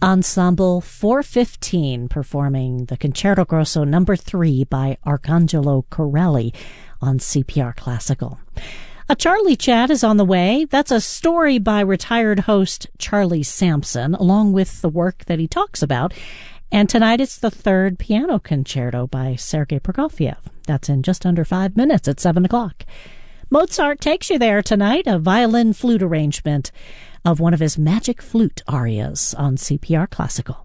Ensemble 415 performing the Concerto Grosso No. 3 by Arcangelo Corelli on CPR Classical. A Charlie Chat is on the way. That's a story by retired host Charlie Sampson, along with the work that he talks about. And tonight it's the third piano concerto by Sergei Prokofiev. That's in just under 5 minutes at 7 o'clock. Mozart takes you there tonight, a violin flute arrangement of one of his magic flute arias on CPR Classical.